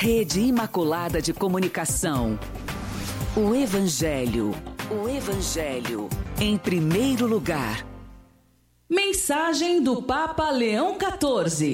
Rede Imaculada de Comunicação. O Evangelho em primeiro lugar. Mensagem do Papa Leão XIV.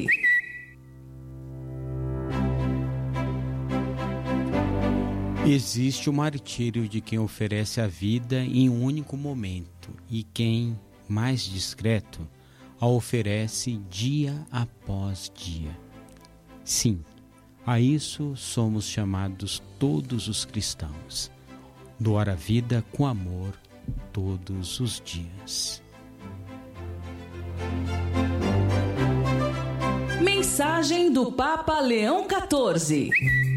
Existe o martírio de quem oferece a vida em um único momento e quem, mais discreto, a oferece dia após dia. Sim, a isso somos chamados todos os cristãos. Doar a vida com amor todos os dias. Mensagem do Papa Leão XIV.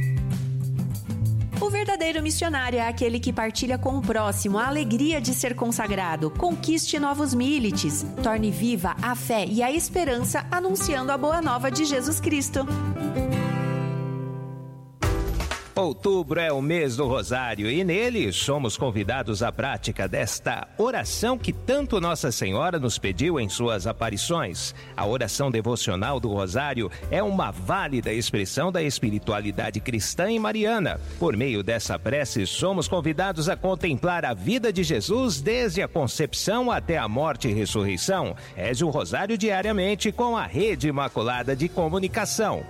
O verdadeiro missionário é aquele que partilha com o próximo a alegria de ser consagrado, conquiste novos milites, torne viva a fé e a esperança anunciando a boa nova de Jesus Cristo. Outubro é o mês do Rosário e nele somos convidados à prática desta oração que tanto Nossa Senhora nos pediu em suas aparições. A oração devocional do Rosário é uma válida expressão da espiritualidade cristã e mariana. Por meio dessa prece, somos convidados a contemplar a vida de Jesus desde a concepção até a morte e ressurreição. Reze o Rosário diariamente com a Rede Imaculada de Comunicação.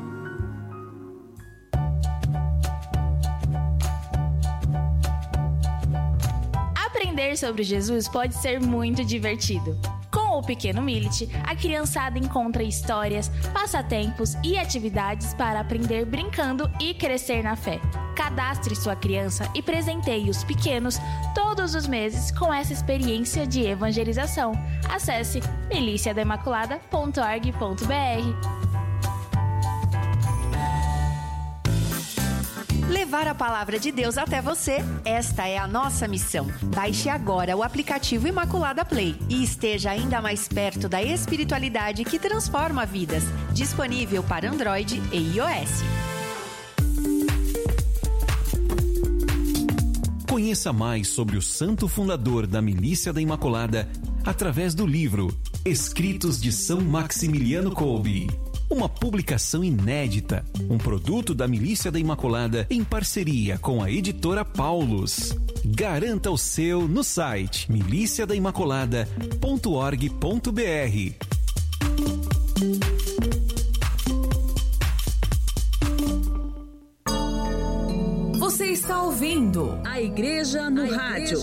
Aprender sobre Jesus pode ser muito divertido. Com o Pequeno Millet, a criançada encontra histórias, passatempos e atividades para aprender brincando e crescer na fé. Cadastre sua criança e presenteie os pequenos todos os meses com essa experiência de evangelização. Acesse miliciadaimaculada.org.br. Levar a palavra de Deus até você, esta é a nossa missão. Baixe agora o aplicativo Imaculada Play e esteja ainda mais perto da espiritualidade que transforma vidas. Disponível para Android e iOS. Conheça mais sobre o santo fundador da Milícia da Imaculada através do livro Escritos de São Maximiliano Kolbe. Uma publicação inédita, um produto da Milícia da Imaculada em parceria com a editora Paulus. Garanta o seu no site miliciadaimaculada.org.br. Você está ouvindo a Igreja no Rádio.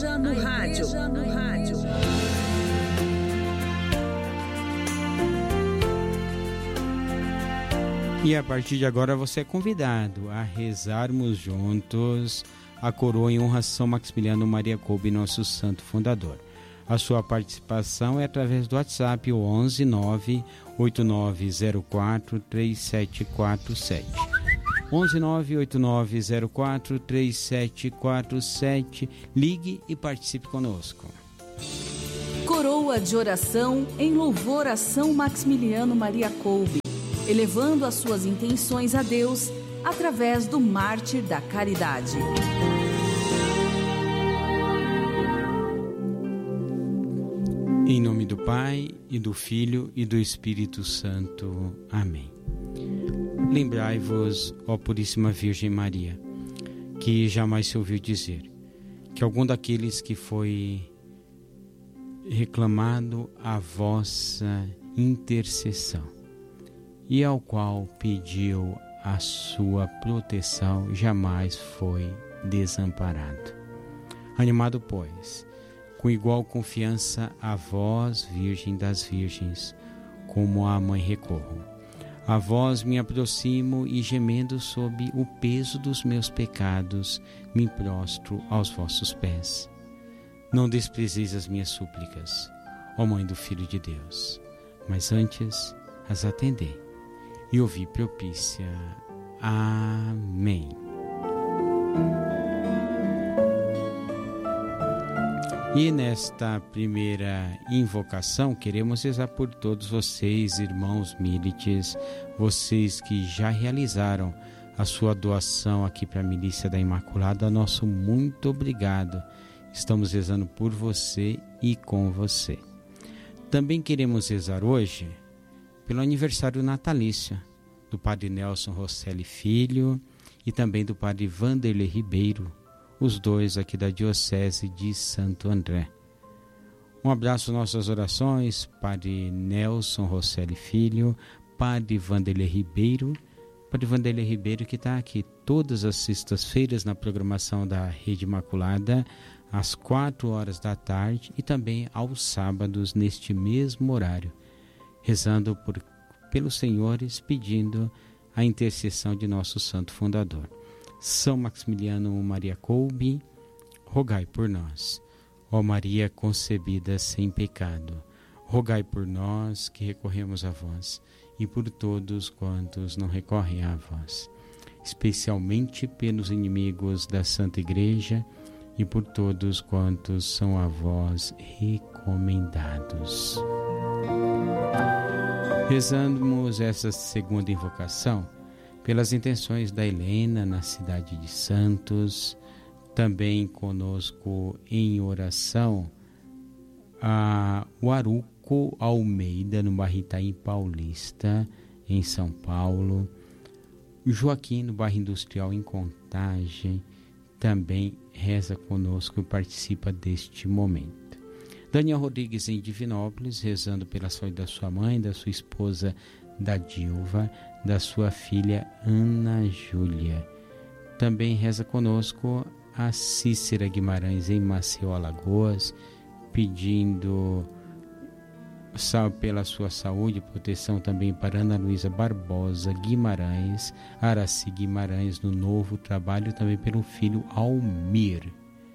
E a partir de agora você é convidado a rezarmos juntos a coroa em honra a São Maximiliano Maria Kolbe, nosso santo fundador. A sua participação é através do WhatsApp, o 11 9 8904 3747. 11 9 8904 3747. Ligue e participe conosco. Coroa de oração em louvor a São Maximiliano Maria Kolbe, elevando as suas intenções a Deus através do mártir da caridade. Em nome do Pai, e do Filho, e do Espírito Santo. Amém. Lembrai-vos, ó Puríssima Virgem Maria, que jamais se ouviu dizer que algum daqueles que foi reclamado a vossa intercessão e ao qual pediu a sua proteção, jamais foi desamparado. Animado, pois, com igual confiança a vós, Virgem das Virgens, como a Mãe recorro. A vós me aproximo e, gemendo sob o peso dos meus pecados, me prostro aos vossos pés. Não desprezeis as minhas súplicas, ó Mãe do Filho de Deus, mas antes as atendei e ouvi propícia. Amém. E nesta primeira invocação, queremos rezar por todos vocês, irmãos milites, vocês que já realizaram a sua doação aqui para a Milícia da Imaculada. Nosso muito obrigado. Estamos rezando por você e com você. Também queremos rezar hoje pelo aniversário natalício do Padre Nelson Rosselli Filho e também do Padre Vanderlei Ribeiro, os dois aqui da Diocese de Santo André. Um abraço às nossas orações, Padre Nelson Rosselli Filho, Padre Vanderlei Ribeiro, que está aqui todas as sextas-feiras na programação da Rede Imaculada, às 4 da tarde e também aos sábados neste mesmo horário, rezando pelos senhores, pedindo a intercessão de nosso Santo Fundador. São Maximiliano Maria Kolbe, rogai por nós. Ó Maria concebida sem pecado, rogai por nós que recorremos a vós e por todos quantos não recorrem a vós, especialmente pelos inimigos da Santa Igreja e por todos quantos são a vós recomendados. Rezamos essa segunda invocação pelas intenções da Helena na cidade de Santos, também conosco em oração o Aruco Almeida no bairro Itaim Paulista, em São Paulo, Joaquim no bairro Industrial em Contagem, também reza conosco e participa deste momento. Daniel Rodrigues em Divinópolis, rezando pela saúde da sua mãe, da sua esposa da Dilva, da sua filha Ana Júlia. Também reza conosco a Cícera Guimarães em Maceió, Alagoas, pedindo pela sua saúde e proteção também para Ana Luísa Barbosa Guimarães, Araci Guimarães no novo trabalho, também pelo filho Almir.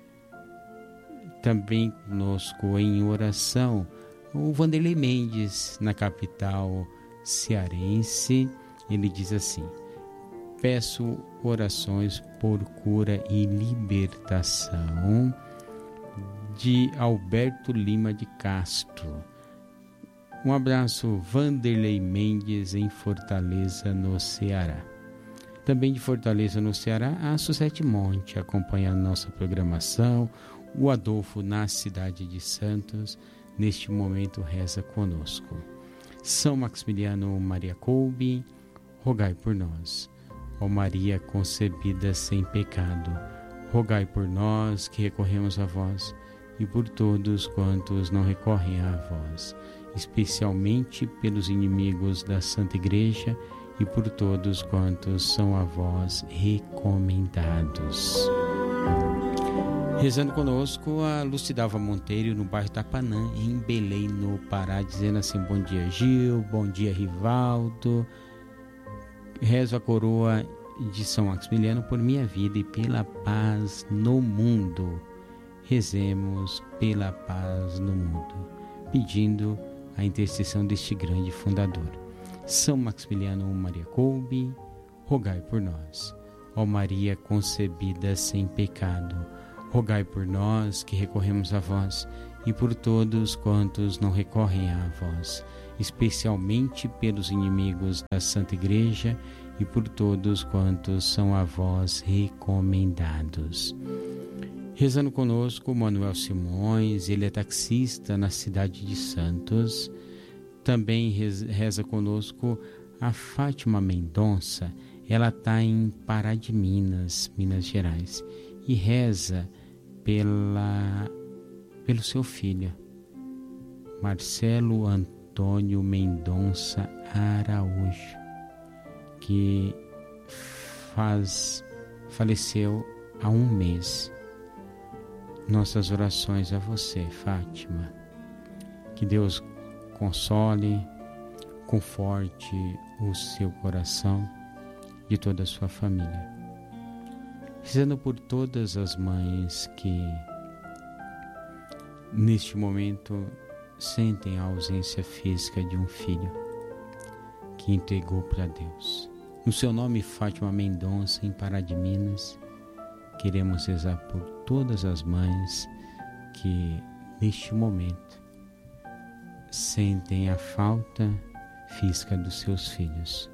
Também conosco em oração o Vanderlei Mendes na capital cearense. Ele diz assim: peço orações por cura e libertação de Alberto Lima de Castro. Um abraço, Vanderlei Mendes em Fortaleza, no Ceará. Também de Fortaleza, no Ceará, a Suzete Monte acompanhando nossa programação. O Adolfo na cidade de Santos, neste momento reza conosco. São Maximiliano Maria Kolbe, rogai por nós. Ó Maria concebida sem pecado, rogai por nós que recorremos a vós e por todos quantos não recorrem a vós, especialmente pelos inimigos da Santa Igreja e por todos quantos são a vós recomendados. Rezando conosco a Lucidalva Monteiro no bairro Tapanã, em Belém, no Pará, dizendo assim: bom dia Gil, bom dia Rivaldo. Rezo a coroa de São Maximiliano por minha vida e pela paz no mundo. Rezemos pela paz no mundo, pedindo a intercessão deste grande fundador. São Maximiliano Maria Kolbe, rogai por nós. Ó Maria concebida sem pecado, rogai por nós que recorremos a vós e por todos quantos não recorrem a vós, especialmente pelos inimigos da Santa Igreja e por todos quantos são a vós recomendados. Rezando conosco, Manuel Simões, ele é taxista na cidade de Santos. Também reza conosco a Fátima Mendonça, ela está em Pará de Minas, Minas Gerais, e reza pelo seu filho, Marcelo Antônio Mendonça Araújo, que faleceu há um mês. Nossas orações a você, Fátima. Que Deus console, conforte o seu coração e toda a sua família. Rezando por todas as mães que neste momento sentem a ausência física de um filho que entregou para Deus. No seu nome, Fátima Mendonça, em Pará de Minas, queremos rezar por todas as mães que neste momento sentem a falta física dos seus filhos.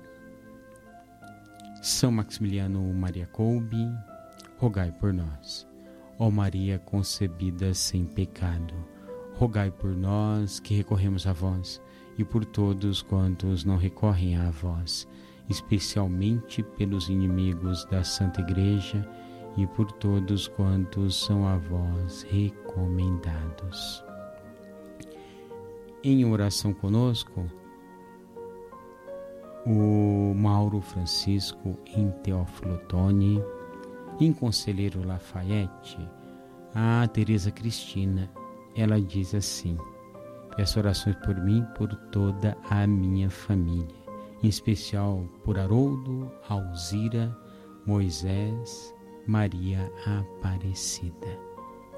São Maximiliano Maria Kolbe, rogai por nós. Ó Maria concebida sem pecado, rogai por nós que recorremos a vós e por todos quantos não recorrem a vós, especialmente pelos inimigos da Santa Igreja e por todos quantos são a vós recomendados. Em oração conosco, o Mauro Francisco em Teófilo Otoni, em Conselheiro Lafayette, a Teresa Cristina, ela diz assim: peço orações por mim, por toda a minha família, em especial por Haroldo, Alzira, Moisés, Maria Aparecida.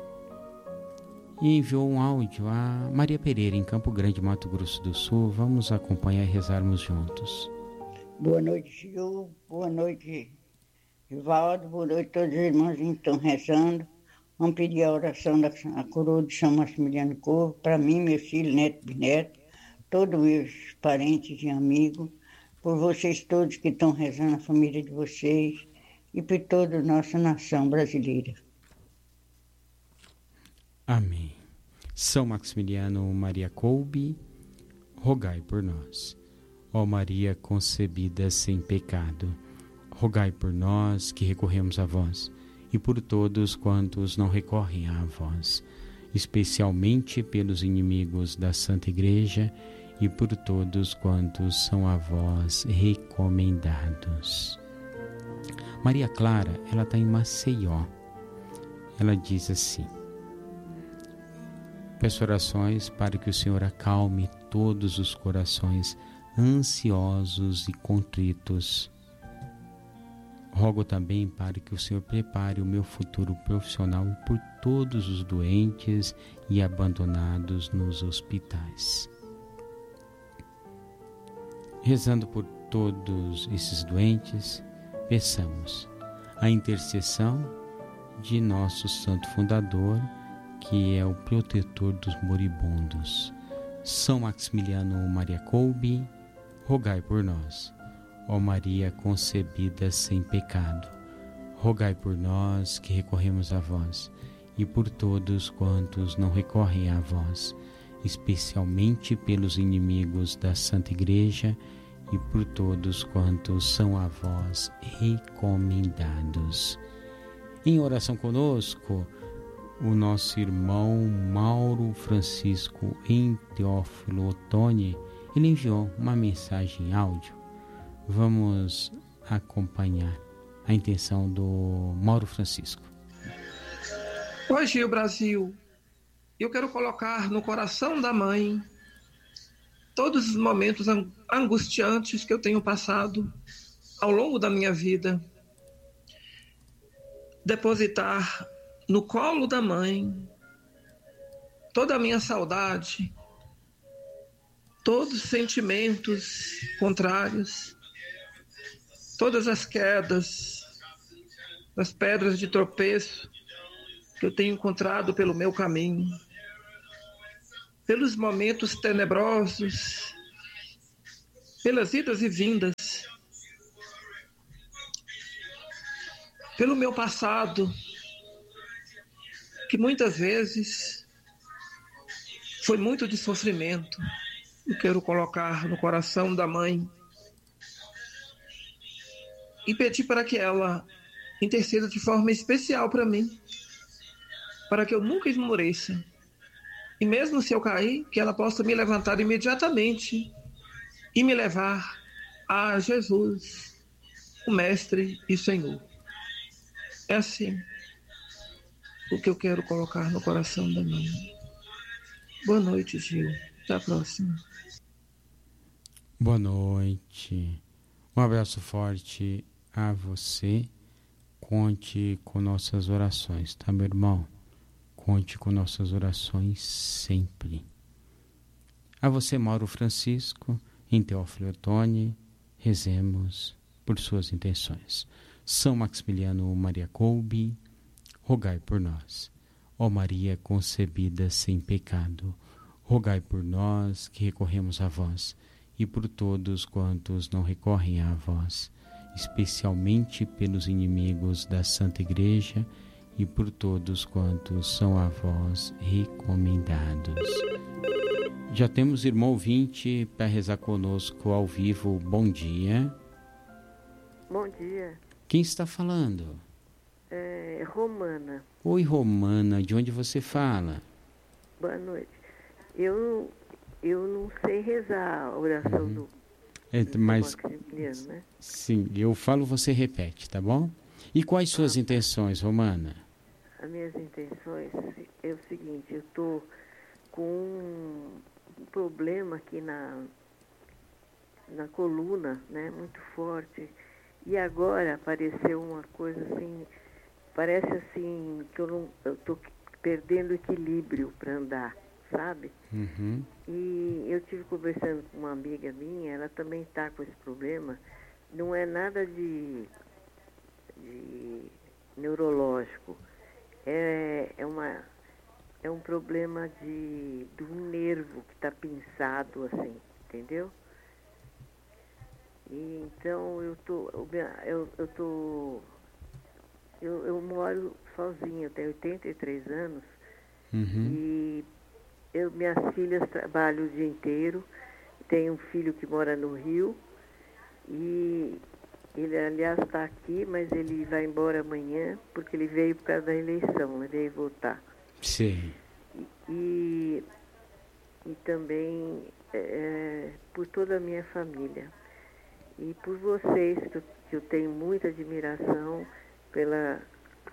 E enviou um áudio a Maria Pereira, em Campo Grande, Mato Grosso do Sul. Vamos acompanhar e rezarmos juntos. Boa noite, Gil. Boa noite, Rivaldo. Boa noite a todos os irmãos que estão rezando. Vamos pedir a oração da coroa de São Maximiliano Kolbe, para mim, meus filhos, neto, bisneto, todos meus parentes e amigos, por vocês todos que estão rezando, a família de vocês e por toda a nossa nação brasileira. Amém. São Maximiliano Maria Kolbe, rogai por nós. Ó Maria concebida sem pecado, rogai por nós que recorremos a vós e por todos quantos não recorrem a vós, especialmente pelos inimigos da Santa Igreja e por todos quantos são a vós recomendados. Maria Clara, ela está em Maceió. Ela diz assim: peço orações para que o Senhor acalme todos os corações ansiosos e contritos. Rogo também para que o Senhor prepare o meu futuro profissional e por todos os doentes e abandonados nos hospitais. Rezando por todos esses doentes, peçamos a intercessão de nosso Santo Fundador, que é o protetor dos moribundos. São Maximiliano Maria Kolbe, rogai por nós. Ó Maria concebida sem pecado, rogai por nós que recorremos a vós e por todos quantos não recorrem a vós, especialmente pelos inimigos da Santa Igreja e por todos quantos são a vós recomendados. Em oração conosco, o nosso irmão Mauro Francisco em Teófilo Otoni, ele enviou uma mensagem em áudio. Vamos acompanhar a intenção do Mauro Francisco. Hoje, o Brasil, eu quero colocar no coração da mãe todos os momentos angustiantes que eu tenho passado ao longo da minha vida. Depositar no colo da mãe toda a minha saudade, todos os sentimentos contrários, todas as quedas, as pedras de tropeço que eu tenho encontrado pelo meu caminho, pelos momentos tenebrosos, pelas idas e vindas, pelo meu passado, que muitas vezes foi muito de sofrimento. Eu quero colocar no coração da mãe e pedir para que ela interceda de forma especial para mim, para que eu nunca esmoreça. E mesmo se eu cair, que ela possa me levantar imediatamente e me levar a Jesus, o Mestre e Senhor. É assim o que eu quero colocar no coração da mãe. Boa noite, Gil. Até a próxima. Boa noite. Um abraço forte a você. Conte com nossas orações, tá, meu irmão? Conte com nossas orações sempre. A você, Mauro Francisco, em Teófilo Otoni, rezemos por suas intenções. São Maximiliano Maria Kolbe, rogai por nós. Ó Maria concebida sem pecado, rogai por nós que recorremos a vós e por todos quantos não recorrem a vós, especialmente pelos inimigos da Santa Igreja e por todos quantos são a vós recomendados. Já temos irmão ouvinte para rezar conosco ao vivo. Bom dia. Bom dia. Quem está falando? Romana. Oi, Romana. De onde você fala? Boa noite. Eu não sei rezar a oração do mas Maximiliano, né? Sim, eu falo, você repete, tá bom? E quais suas intenções, Romana? As minhas intenções é o seguinte, eu estou com um problema aqui na coluna, né, muito forte, e agora apareceu uma coisa assim, parece assim que eu estou perdendo equilíbrio para andar, sabe? Uhum. E eu tive conversando com uma amiga minha, ela também está com esse problema, não é nada de neurológico, é um problema de um nervo que está pinçado assim, entendeu? E então eu moro sozinha, eu tenho 83 anos. Uhum. E minhas filhas trabalham o dia inteiro, tenho um filho que mora no Rio e ele, aliás, está aqui, mas ele vai embora amanhã, porque ele veio por causa da eleição, ele veio votar. Sim. E também por toda a minha família. E por vocês, que eu tenho muita admiração pela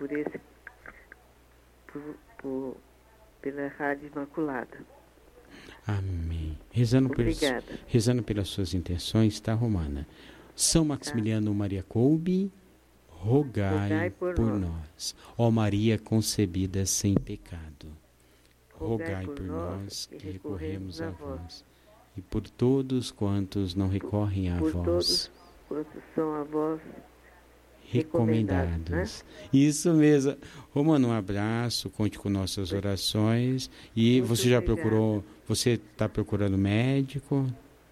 Rádio Imaculada. Amém. Rezando pelas suas intenções, tá, Romana? São Maximiliano Maria Kolbe, rogai por nós. Ó Maria concebida sem pecado, rogai por nós que recorremos a vós. E por todos quantos não recorrem a vós. Por todos quantos são a vós recomendados. Né? Isso mesmo. Romana, um abraço, conte com nossas orações. E muito você já obrigada. procurou, você está procurando médico?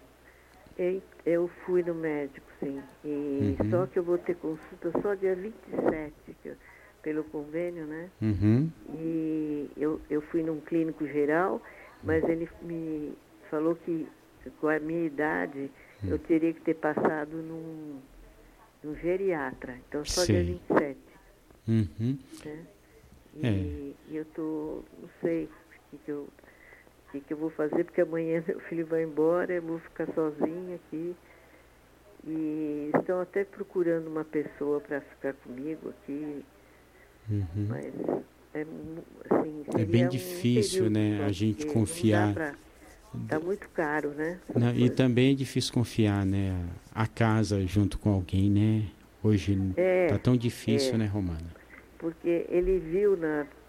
Eu fui no médico, sim. E só que eu vou ter consulta só dia 27, pelo convênio, né? Uhum. E eu fui num clínico geral, mas ele me falou que com a minha idade eu teria que ter passado num geriatra. Então só dia 27. Uhum. Né? E eu não sei o que eu vou fazer, porque amanhã meu filho vai embora, eu vou ficar sozinha aqui. E estão até procurando uma pessoa para ficar comigo aqui. Uhum. Mas assim, é bem difícil, né? A gente confiar. Está muito caro, né? Não, e também é difícil confiar, né? A casa junto com alguém, né? Hoje está tão difícil, né, Romana? Porque ele viu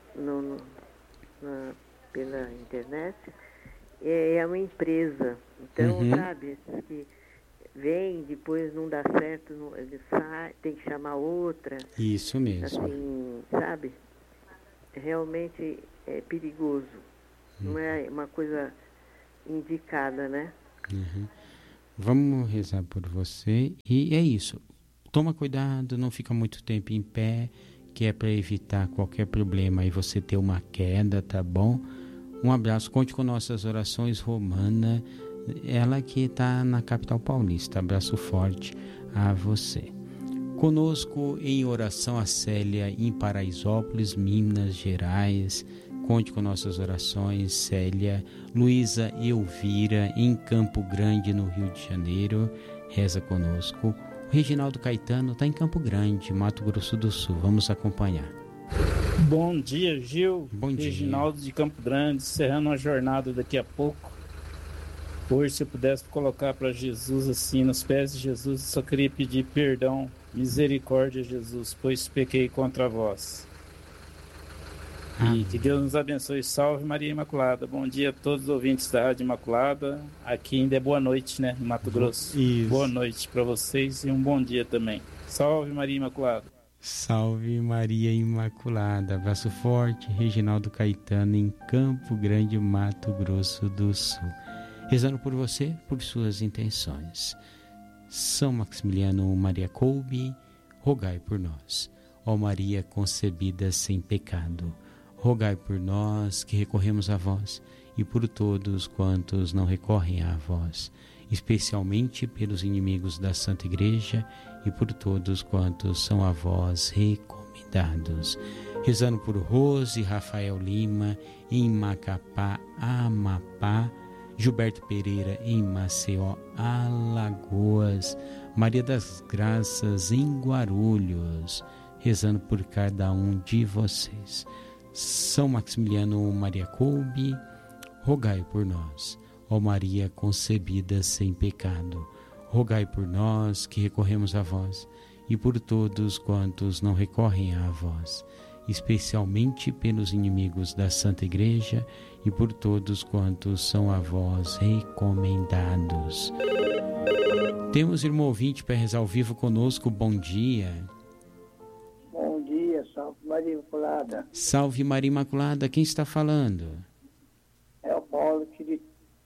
pela internet, é uma empresa. Então, sabe, que vem, depois não dá certo, ele sai, tem que chamar outra. Isso mesmo. Assim, sabe? Realmente é perigoso. Não é uma coisa indicada, né? Vamos rezar por você. E é isso. Toma cuidado, não fica muito tempo em pé, que é para evitar qualquer problema e você ter uma queda, tá bom? Um abraço, conte com nossas orações, Romana, ela que está na capital paulista. Abraço forte a você. Conosco em oração a Célia em Paraisópolis, Minas Gerais. Conte com nossas orações, Célia. Luísa e Elvira em Campo Grande, no Rio de Janeiro. Reza conosco. O Reginaldo Caetano está em Campo Grande, Mato Grosso do Sul. Vamos acompanhar. Bom dia, Gil. Bom dia. Reginaldo de Campo Grande, encerrando uma jornada daqui a pouco. Hoje, se eu pudesse colocar para Jesus assim, nos pés de Jesus, eu só queria pedir perdão, misericórdia, Jesus, pois pequei contra vós. E que Deus nos abençoe. Salve Maria Imaculada. Bom dia a todos os ouvintes da Rádio Imaculada. Aqui ainda é boa noite, né, em Mato Grosso. Isso. Boa noite para vocês e um bom dia também. Salve Maria Imaculada. Salve Maria Imaculada. Abraço forte, Reginaldo Caetano em Campo Grande, Mato Grosso do Sul. Rezando por você, por suas intenções. São Maximiliano Maria Kolbe, rogai por nós. Ó Maria concebida sem pecado, rogai por nós que recorremos a vós e por todos quantos não recorrem a vós. especialmente pelos inimigos da Santa Igreja e por todos quantos são a vós recomendados. Rezando por Rose Rafael Lima, em Macapá, Amapá, Gilberto Pereira, em Maceió, Alagoas, Maria das Graças, em Guarulhos, rezando por cada um de vocês. São Maximiliano Maria Kolbe, rogai por nós. Ó Maria concebida sem pecado, rogai por nós que recorremos a vós e por todos quantos não recorrem a vós, especialmente pelos inimigos da Santa Igreja e por todos quantos são a vós recomendados. Temos irmão ouvinte para rezar ao vivo conosco. Bom dia. Bom dia, salve Maria Imaculada. Salve Maria Imaculada, quem está falando? É o Paulo de...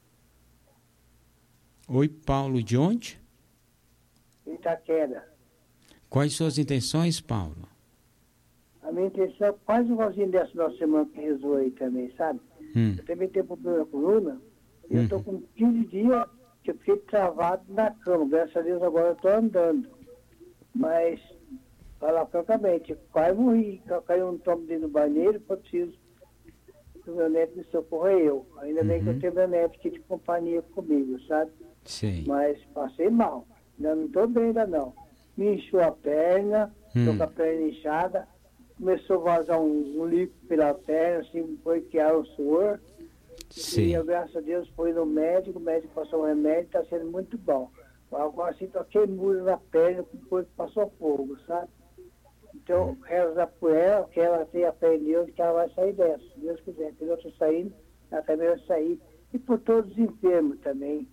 Oi, Paulo, de onde? Itaquera. Quais suas intenções, Paulo? A minha intenção é quase igualzinho dessa nossa semana que rezou aí também, sabe? Eu também tenho problema na coluna e eu estou com 15 dias que eu fiquei travado na cama. Graças a Deus agora eu estou andando. Mas, falar francamente, quase morri. Caiu um tomo dentro do banheiro, foi preciso que o meu neto me socorreu. Ainda bem que eu tenho meu neto aqui de companhia comigo, sabe? Sim. Mas passei mal. Ainda não estou bem ainda não. Me inchou a perna, estou com a perna inchada. Começou a vazar um líquido pela perna, assim, foi que era o suor. Sim. E eu, graças a Deus, fui no médico, o médico passou um remédio, está sendo muito bom. Agora sinto a queimura na perna, depois passou fogo, sabe? Então, reza por ela, que ela tenha aprendido que ela vai sair dessa, se Deus quiser. Se eu estou saindo, ela também vai sair. E por todos os enfermos também.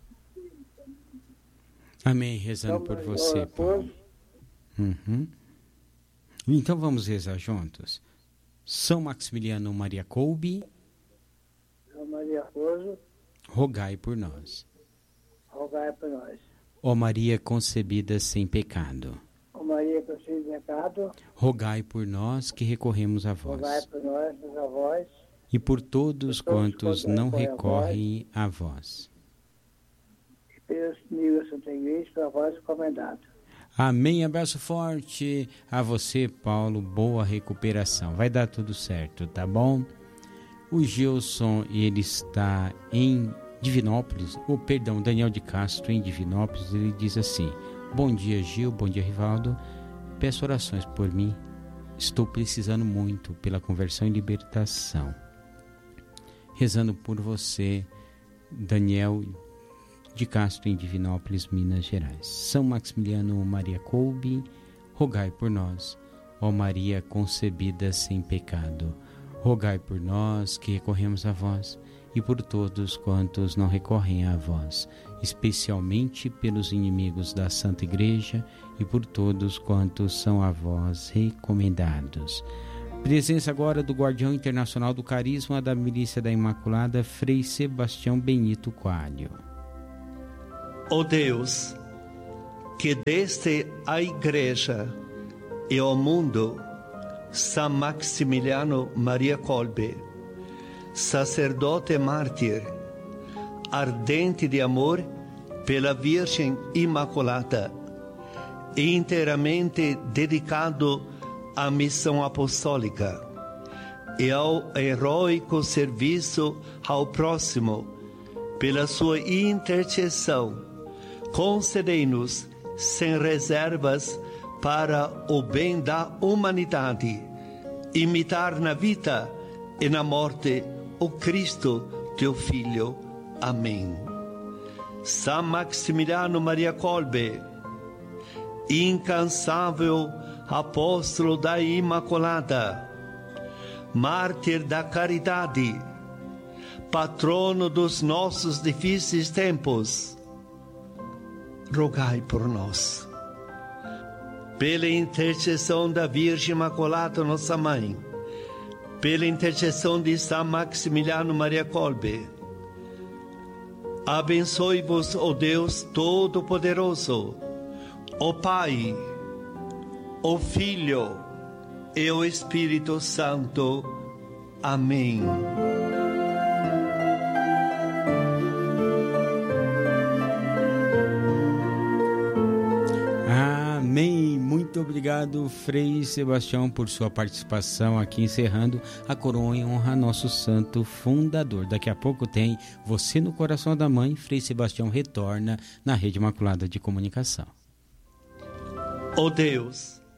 Amém, rezando por você, Paulo. Então vamos rezar juntos. São Maximiliano Maria Kolbe, São Maria Rosa, rogai por nós. rogai por nós. Ó Maria concebida sem pecado, Ó Maria concebida sem pecado, rogai por nós que recorremos a vós. rogai por nós, meus avós, e por todos quantos não recorrem a vós. E pelos níveis da Santa Igreja, para vós recomendado. Amém, abraço forte a você, Paulo, boa recuperação, vai dar tudo certo, tá bom? O Gilson, ele está em Divinópolis, Daniel de Castro em Divinópolis, ele diz assim: bom dia Gil, bom dia Rivaldo, peço orações por mim, estou precisando muito pela conversão e libertação, rezando por você, Daniel de Castro em Divinópolis, Minas Gerais. São Maximiliano Maria Kolbe, rogai por nós. Ó Maria concebida sem pecado, rogai por nós que recorremos a vós e por todos quantos não recorrem a vós, especialmente pelos inimigos da Santa Igreja e por todos quantos são a vós recomendados. Presença agora do Guardião Internacional do Carisma da Milícia da Imaculada, Frei Sebastião Benito Coelho. Ó Deus, que deste à Igreja e ao mundo São Maximiliano Maria Kolbe, sacerdote mártir, ardente de amor pela Virgem Imaculada e inteiramente dedicado à missão apostólica e ao heróico serviço ao próximo, pela sua intercessão, concedei-nos sem reservas para o bem da humanidade, imitar na vida e na morte o Cristo, teu Filho. Amém. São Maximiliano Maria Kolbe, incansável apóstolo da Imaculada, mártir da caridade, patrono dos nossos difíceis tempos, rogai por nós. Pela intercessão da Virgem Imaculada, nossa Mãe, pela intercessão de São Maximiliano Maria Kolbe, abençoe-vos, ó Deus Todo-Poderoso, o Pai, o Filho e o Espírito Santo. Amém. Muito obrigado, Frei Sebastião, por sua participação aqui, encerrando a coroa em honra a nosso santo fundador. Daqui a pouco tem Você no Coração da Mãe. Frei Sebastião retorna na Rede Imaculada de Comunicação. Ó Deus,